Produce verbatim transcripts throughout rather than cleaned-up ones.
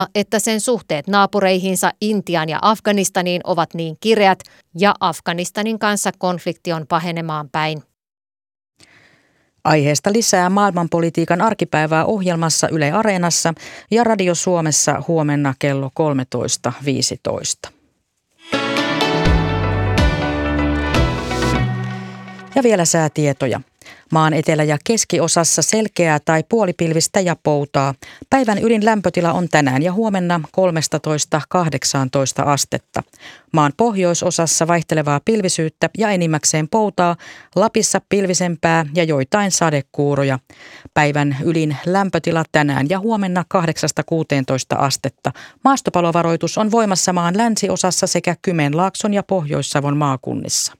että sen suhteet naapureihinsa Intiaan ja Afganistaniin ovat niin kireät ja Afganistanin kanssa konflikti on pahenemaan päin. Aiheesta lisää maailmanpolitiikan arkipäivää ohjelmassa Yle Areenassa ja Radio Suomessa huomenna kello kolmetoista viisitoista. Ja vielä säätietoja. Maan etelä- ja keskiosassa selkeää tai puolipilvistä ja poutaa. Päivän ylin lämpötila on tänään ja huomenna kolmetoista kahdeksantoista astetta. Maan pohjoisosassa vaihtelevaa pilvisyyttä ja enimmäkseen poutaa, Lapissa pilvisempää ja joitain sadekuuroja. Päivän ylin lämpötila tänään ja huomenna kahdeksasta kuuteentoista astetta. Maastopalovaroitus on voimassa maan länsiosassa sekä Kymenlaakson ja Pohjois-Savon maakunnissa.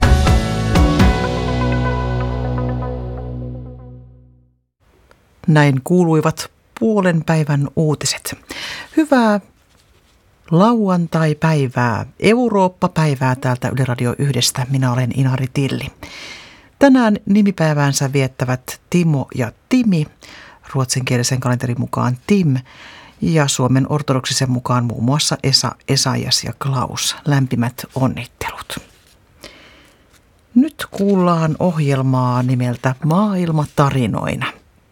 Näin kuuluivat puolen päivän uutiset. Hyvää lauantai-päivää, Eurooppa-päivää täältä Yle Radio yhdestä. Minä olen Inari Tilli. Tänään nimipäiväänsä viettävät Timo ja Timi, ruotsinkielisen kalenterin mukaan Tim, ja Suomen ortodoksisen mukaan muun muassa Esa, Esaias ja Klaus. Lämpimät onnittelut. Nyt kuullaan ohjelmaa nimeltä Maailma tarinoina.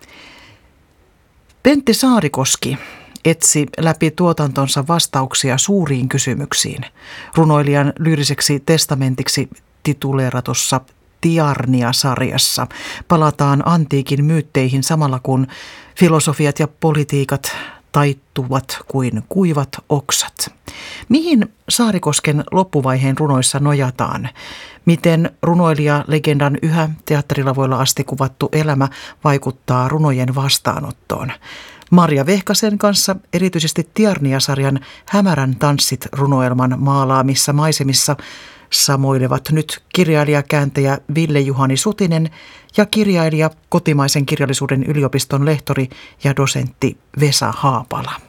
Pentti Saarikoski etsi läpi tuotantonsa vastauksia suuriin kysymyksiin. Runoilijan lyyriseksi testamentiksi tituleeratussa Tiarnia-sarjassa palataan antiikin myytteihin samalla kun filosofiat ja politiikat taittuvat kuin kuivat oksat. Mihin Saarikosken loppuvaiheen runoissa nojataan? Miten runoilija-legendan yhä teatterilavoilla asti kuvattu elämä vaikuttaa runojen vastaanottoon? Marja Vehkasen kanssa erityisesti Tiarnia-sarjan Hämärän tanssit runoelman maalaamissa maisemissa samoilevat nyt kirjailijakääntäjä Ville-Juhani Sutinen ja kirjailija kotimaisen kirjallisuuden yliopiston lehtori ja dosentti Vesa Haapala.